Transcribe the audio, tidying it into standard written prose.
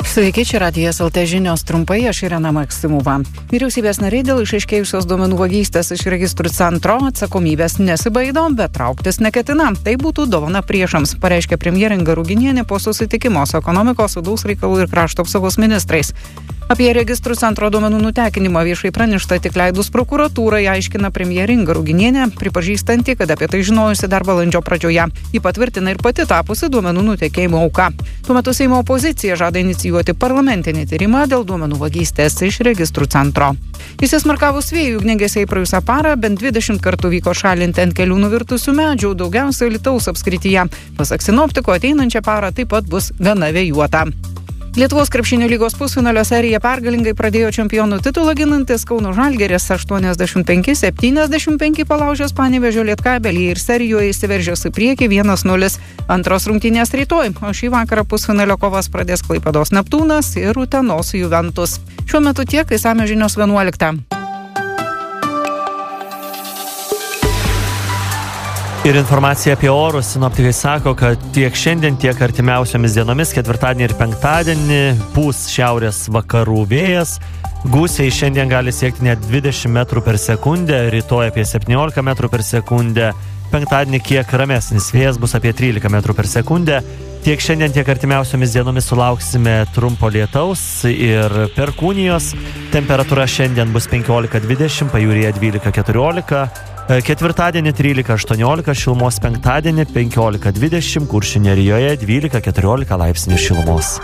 Sveiki, čia Radijas LT žinios trumpai, aš Irena Maksimova. Vyriausybės nariai dėl išaiškėjusios duomenų vagystės iš registrų centro atsakomybės nesibaido, bet trauktis neketina. Tai būtų dovana priešams, pareiškė premjerė Inga Ruginienė po susitikimo su ekonomikos, vidaus reikalų ir krašto apsaugos ministrais. Apie registrų centro duomenų nutekinimą viešai pranešta tik leidus prokuratūrai, aiškina premjerė Inga Ruginienė, pripažįstanti, kad apie tai žinojusi dar balandžio pradžioje. Ji patvirtina ir pati tapusi duomenų nutekėjimo auka. Tuo metu Seimo opozicija žada inicijuoti parlamentinį tyrimą dėl duomenų vagystės iš registrų centro. Įsismarkavus vėjų ugniagesiai praėjusią parą bent 20 kartų vyko šalinti ant kelių nuvirtusių medžių, daugiausia Alytaus apskrityje. Pasak sinoptiko, ateinančią parą taip pat bus gana vėjuota. Lietuvos krepšinio lygos pusfinalio seriją pergalingai pradėjo čempionų titulą ginantis Kauno Žalgiris 85-75 palaužęs Panevėžio Lietkabelį ir serijoje įsiveržęs į priekį 1-0. Antros rungtynės rytoj, o šį vakarą pusfinalio kovas pradės Klaipėdos Neptūnas ir Utenos Juventus. Šiuo metu tiek, išsamios žinios 11. Ir informacija apie orus. Sinoptikai sako, kad tiek šiandien, tiek artimiausiomis dienomis, ketvirtadienį ir penktadienį, pūs šiaurės vakarų vėjas. Gūsiai šiandien gali siekti net 20 metrų per sekundę, rytoj apie 17 metrų per sekundę. Penktadienį kiek ramesnis vėjas, bus apie 13 metrų per sekundę. Tiek šiandien, tiek artimiausiomis dienomis sulauksime trumpo lietaus ir perkūnijos. Temperatūra šiandien bus 15-20, pajūryje 12-14. Ketvirtadienį 13-18 šilumos, penktadienį 15-20, Kuršių nerijoje 12-14 laipsnių šilumos.